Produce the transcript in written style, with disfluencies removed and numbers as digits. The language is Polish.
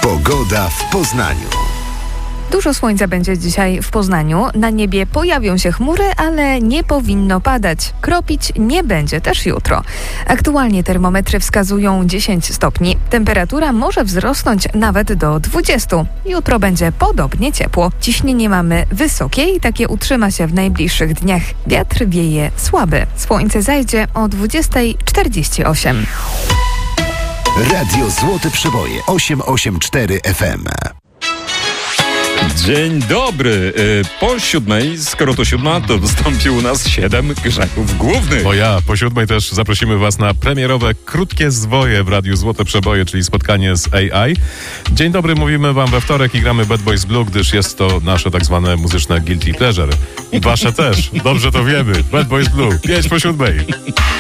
Pogoda w Poznaniu. Dużo słońca będzie dzisiaj w Poznaniu. Na niebie pojawią się chmury, ale nie powinno padać. Kropić nie będzie też jutro. Aktualnie termometry wskazują 10 stopni. Temperatura może wzrosnąć nawet do 20. Jutro będzie podobnie ciepło. Ciśnienie mamy wysokie i takie utrzyma się w najbliższych dniach. Wiatr wieje słaby. Słońce zajdzie o 20:48. Radio Złote Przeboje 884 FM. Dzień dobry. Po 7, skoro to 7, to wystąpił u nas 7 grzechów głównych. Bo ja po 7 też zaprosimy Was na premierowe krótkie zwoje w Radiu Złote Przeboje, czyli spotkanie z AI. Dzień dobry, mówimy Wam we wtorek i gramy Bad Boys Blue, gdyż jest to nasze tak zwane muzyczne guilty pleasure. I Wasze też. Dobrze to wiemy. Bad Boys Blue. 5 po 7.